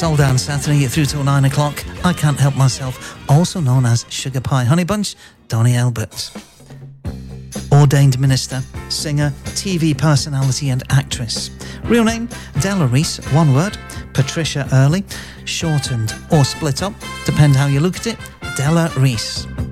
Soul Dance Saturday through till 9 o'clock. I Can't Help Myself, also known as Sugar Pie Honey Bunch, Donny Elbert. Ordained minister, singer, TV personality and actress. Real name, Della Reese, one word. Patricia Early, shortened or split up, depend how you look at it, Della Reese.